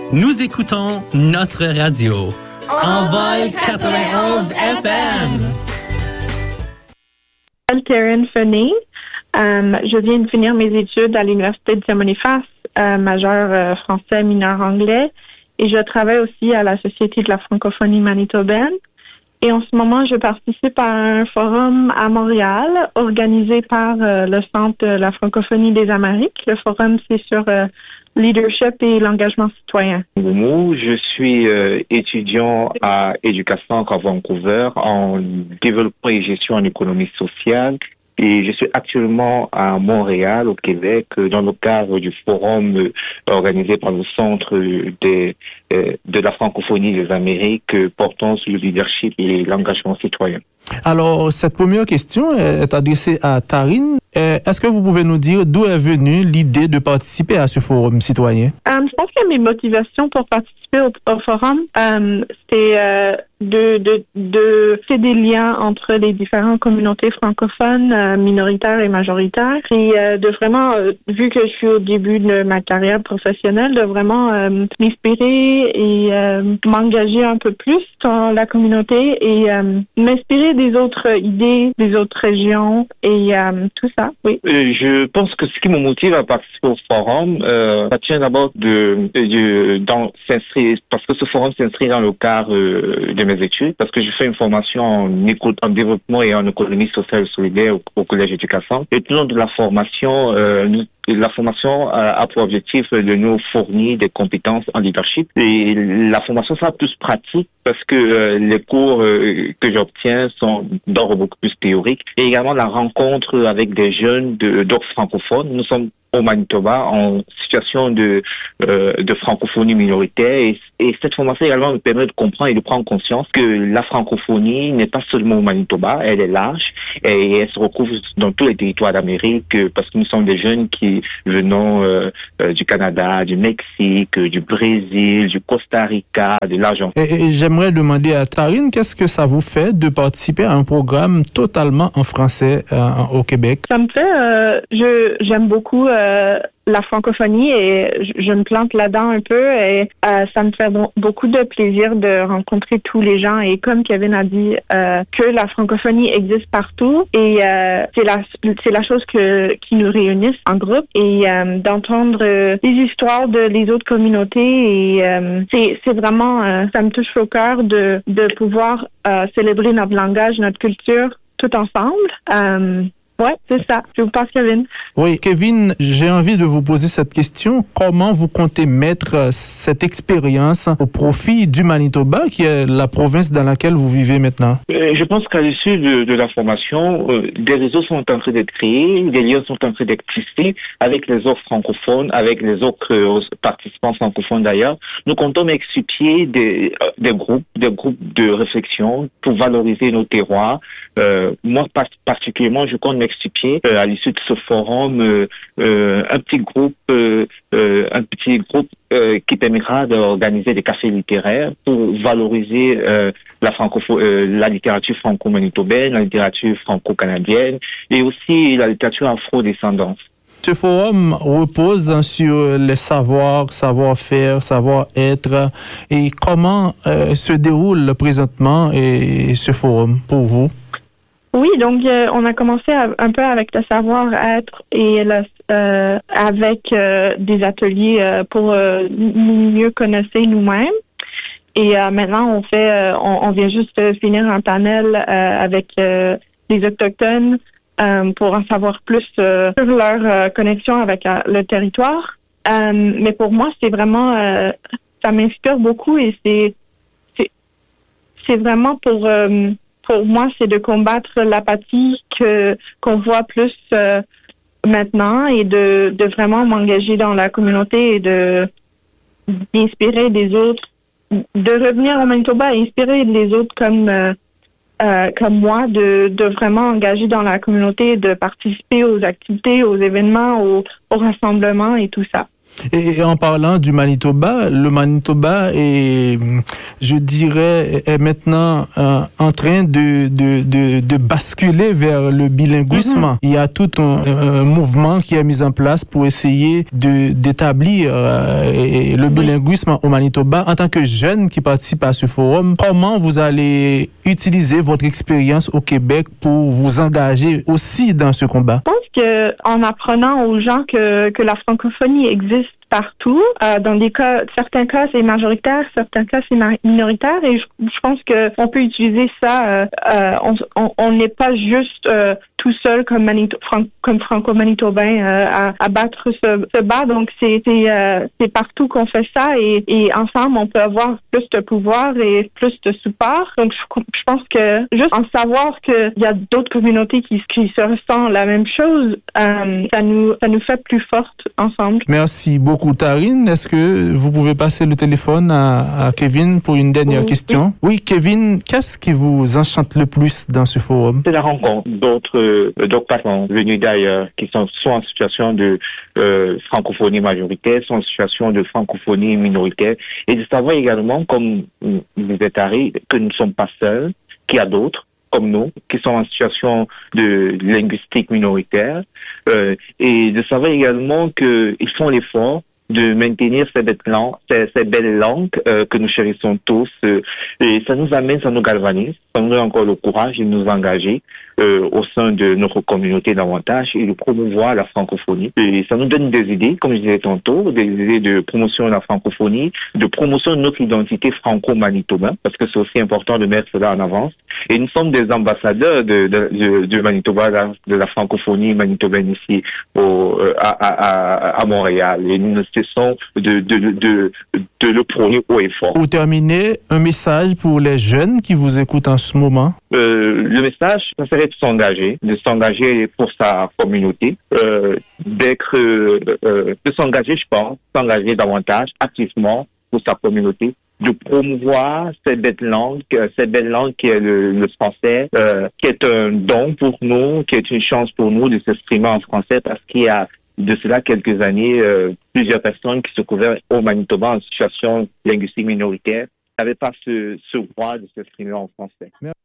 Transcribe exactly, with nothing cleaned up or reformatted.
Nous écoutons notre radio. Envol quatre-vingt-onze F M. Je m'appelle Karen Fenet. Um, je viens de finir mes études à l'Université de Saint-Boniface, euh, majeur euh, français, mineur anglais. Et je travaille aussi à la Société de la francophonie manitobaine. Et en ce moment, je participe à un forum à Montréal organisé par euh, le Centre de la francophonie des Amériques. Le forum, c'est sur euh, leadership et l'engagement citoyen. Moi, je suis euh, étudiant à Éducation à Vancouver en développement et gestion en économie sociale. Et je suis actuellement à Montréal, au Québec, dans le cadre du forum euh, organisé par le Centre des, euh, de la francophonie des Amériques euh, portant sur le leadership et l'engagement citoyen. Alors, cette première question est adressée à Tarine. Est-ce que vous pouvez nous dire d'où est venue l'idée de participer à ce forum citoyen? Um, je pense que mes motivations pour participer au, au forum, um, c'est euh, de, de, de créer des liens entre les différentes communautés francophones, euh, minoritaires et majoritaires, et euh, de vraiment, euh, vu que je suis au début de ma carrière professionnelle, de vraiment euh, m'inspirer et euh, m'engager un peu plus dans la communauté et euh, m'inspirer des autres idées, des autres régions et euh, tout ça, oui. Euh, je pense que ce qui me motive à participer au forum, euh, ça tient d'abord de, de dans s'inscrire, parce que ce forum s'inscrit dans le cadre euh, de mes études, parce que je fais une formation en, éco, en développement et en économie sociale et solidaire au, au Collège Éducation. Et tout au long de la formation, euh, nous La formation a pour objectif de nous fournir des compétences en leadership. Et la formation sera plus pratique parce que euh, les cours euh, que j'obtiens sont d'ordre beaucoup plus théorique. Et également la rencontre avec des jeunes de, d'autres francophones. Nous sommes au Manitoba en situation de euh, de francophonie minoritaire et, et cette formation également me permet de comprendre et de prendre conscience que la francophonie n'est pas seulement au Manitoba, elle est large et elle se retrouve dans tous les territoires d'Amérique parce que nous sommes des jeunes qui venons euh, euh, du Canada, du Mexique, du Brésil, du Costa Rica, de l'Argentine. Et, et j'aimerais demander à Tarine, qu'est-ce que ça vous fait de participer à un programme totalement en français euh, au Québec? Ça me fait, euh, je j'aime beaucoup euh, la francophonie et je, je me plante là-dedans un peu et euh, ça me fait bon, beaucoup de plaisir de rencontrer tous les gens et comme Kevin a dit euh, que la francophonie existe partout et euh, c'est la c'est la chose que qui nous réunissent en groupe et euh, d'entendre euh, les histoires de les autres communautés et euh, c'est c'est vraiment euh, ça me touche au cœur de de pouvoir euh, célébrer notre langage, notre culture tout ensemble. Euh, Ouais, c'est ça. Je vous passe, Kevin. Oui, Kevin, j'ai envie de vous poser cette question. Comment vous comptez mettre cette expérience au profit du Manitoba, qui est la province dans laquelle vous vivez maintenant? Je pense qu'à l'issue de, de la formation, euh, des réseaux sont en train d'être créés, des liens sont en train d'être tissés avec les autres francophones, avec les autres euh, participants francophones d'ailleurs. Nous comptons mettre sur pied des, euh, des groupes, des groupes de réflexion pour valoriser nos terroirs. Euh, moi, par- particulièrement, je compte expliquer euh, à l'issue de ce forum euh, euh, un petit groupe euh, euh, un petit groupe euh, qui permettra d'organiser des cafés littéraires pour valoriser euh, la franco euh, la littérature franco-manitobaine, la littérature franco-canadienne et aussi la littérature afro-descendante. Ce forum repose sur les savoirs, savoir-faire, savoir-être. Et comment euh, se déroule présentement et ce forum pour vous? Oui, donc euh, on a commencé à, un peu avec le savoir-être et le, euh, avec euh, des ateliers euh, pour euh, nous mieux connaître nous-mêmes. Et euh, maintenant, on fait, euh, on, on vient juste finir un panel euh, avec euh, les autochtones euh, pour en savoir plus euh, sur leur euh, connexion avec euh, le territoire. Euh, mais pour moi, c'est vraiment, euh, ça m'inspire beaucoup et c'est, c'est, c'est vraiment pour euh, Pour moi, c'est de combattre l'apathie que qu'on voit plus euh, maintenant et de, de vraiment m'engager dans la communauté et de d'inspirer des autres, de revenir au Manitoba et inspirer les autres comme euh, euh, comme moi, de, de vraiment engager dans la communauté, de participer aux activités, aux événements, aux, aux rassemblements et tout ça. Et en parlant du Manitoba, le Manitoba est, je dirais, est maintenant euh, en train de, de, de, de basculer vers le bilinguisme. Mm-hmm. Il y a tout un, un mouvement qui est mis en place pour essayer de d'établir euh, le bilinguisme au Manitoba. En tant que jeune qui participe à ce forum, comment vous allez utiliser votre expérience au Québec pour vous engager aussi dans ce combat? Je pense que en apprenant aux gens que, que la francophonie existe partout. Euh, dans des cas, certains cas c'est majoritaire, certains cas c'est minoritaire, et je, je pense que on peut utiliser ça. Euh, euh, on n'est pas juste euh, tout seul comme Manito, fran- comme franco-manitobain euh, à, à battre ce, ce bas. Donc c'est c'est, euh, c'est partout qu'on fait ça, et, et ensemble on peut avoir plus de pouvoir et plus de support. Donc je, je pense que juste en savoir que il y a d'autres communautés qui, qui se ressentent la même chose, euh, ça nous ça nous fait plus fortes ensemble. Merci beaucoup. Tarine, est-ce que vous pouvez passer le téléphone à, à Kevin pour une dernière oui, question? Oui. oui, Kevin, qu'est-ce qui vous enchante le plus dans ce forum? C'est la rencontre d'autres euh, d'autres personnes venues d'ailleurs qui sont soit en situation de euh, francophonie majoritaire, soit en situation de francophonie minoritaire, et de savoir également, comme vous êtes Harry, que nous ne sommes pas seuls, qu'il y a d'autres comme nous, qui sont en situation de linguistique minoritaire, euh, et de savoir également qu'ils font l'effort de maintenir ces belles langues, ces, ces belles langues euh, que nous chérissons tous, euh, et ça nous amène, ça nous galvanise, ça nous donne encore le courage de nous engager euh, au sein de notre communauté davantage et de promouvoir la francophonie. Et ça nous donne des idées, comme je disais tantôt, des idées de promotion de la francophonie, de promotion de notre identité franco-manitobaine, parce que c'est aussi important de mettre cela en avance. Et nous sommes des ambassadeurs de, de, de, de Manitoba, de la, de la francophonie manitobaine ici au, à, à, à Montréal. Et nous ne cessons de, de, de, de, de le prôner haut et fort. Pour terminer, un message pour les jeunes qui vous écoutent en ce moment? Euh, le message, ça serait de s'engager, de s'engager pour sa communauté, euh, d'être, euh, euh, de s'engager, je pense, s'engager davantage, activement pour sa communauté, de promouvoir cette belle langue, cette belle langue qui est le, le français, euh, qui est un don pour nous, qui est une chance pour nous de s'exprimer en français, parce qu'il y a de cela quelques années, euh, plusieurs personnes qui se trouvaient au Manitoba en situation linguistique minoritaire n'avaient pas ce, ce droit de s'exprimer en français. Merci.